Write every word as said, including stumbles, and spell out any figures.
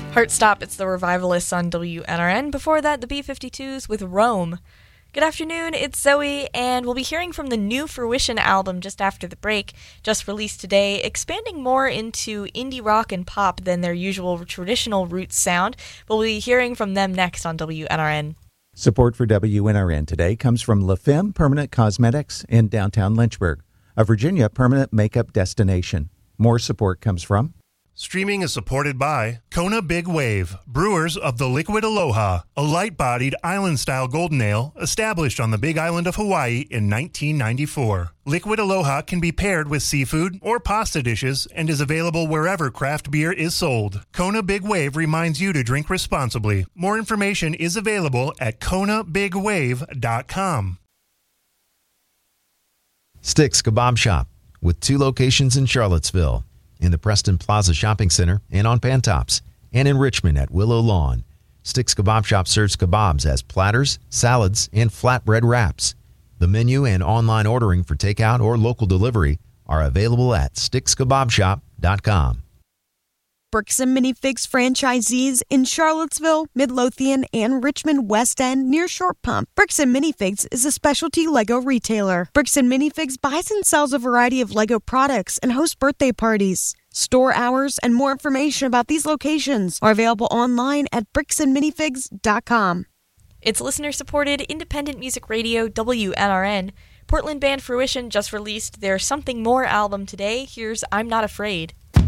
Heartstop, it's the Revivalists on W N R N. Before that, the B fifty-twos with Rome. Good afternoon, it's Zoe, and we'll be hearing from the new Fruition album just after the break, just released today, expanding more into indie rock and pop than their usual traditional roots sound. We'll be hearing from them next on W N R N. Support for W N R N today comes from La Femme Permanent Cosmetics in downtown Lynchburg, a Virginia permanent makeup destination. More support comes from... Streaming is supported by Kona Big Wave, brewers of the Liquid Aloha, a light-bodied island-style golden ale established on the Big Island of Hawaii in nineteen ninety-four. Liquid Aloha can be paired with seafood or pasta dishes and is available wherever craft beer is sold. Kona Big Wave reminds you to drink responsibly. More information is available at kona big wave dot com. Sticks Kebab Shop, with two locations in Charlottesville, in the Preston Plaza Shopping Center and on Pantops, and in Richmond at Willow Lawn. Sticks Kebab Shop serves kebabs as platters, salads, and flatbread wraps. The menu and online ordering for takeout or local delivery are available at sticks kebab shop dot com. Bricks and Minifigs franchisees in Charlottesville, Midlothian, and Richmond West End near Short Pump. Bricks and Minifigs is a specialty Lego retailer. Bricks and Minifigs buys and sells a variety of Lego products and hosts birthday parties. Store hours and more information about these locations are available online at bricks and minifigs dot com. It's listener-supported independent music radio W N R N. Portland band Fruition just released their Something More album today. Here's I'm Not Afraid.